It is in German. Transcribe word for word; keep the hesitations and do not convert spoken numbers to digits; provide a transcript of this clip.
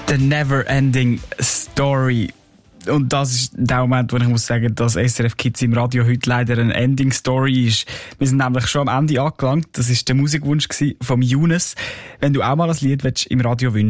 The Never-Ending Story. Und das ist der Moment, wo ich muss sagen, dass S R F Kids im Radio heute leider eine Ending Story ist. Wir sind nämlich schon am Ende angelangt. Das war der Musikwunsch vom Younes. Wenn du auch mal ein Lied willst, im Radio wünschen